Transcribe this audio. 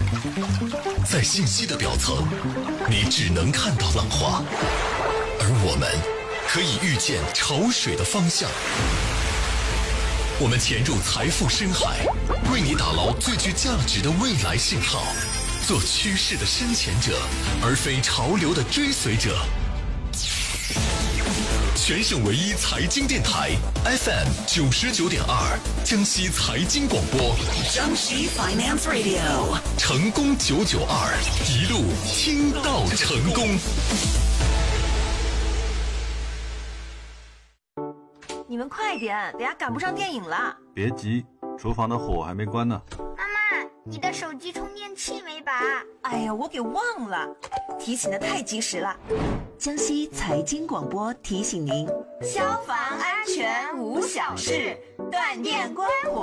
在信息的表层，你只能看到浪花，而我们可以预见潮水的方向。我们潜入财富深海，为你打捞最具价值的未来信号，做趋势的深潜者，而非潮流的追随者。全省唯一财经电台 FM 99.2，江西财经广播， 江西 Finance Radio， 成功992，一路听到成功。 你们快点，等下赶不上电影了。 别急，厨房的火还没关呢。 妈妈，你的手机充电器没拔？ 哎呀，我给忘了，提醒的太及时了。江西财经广播提醒您：消防安全无小事，断电关火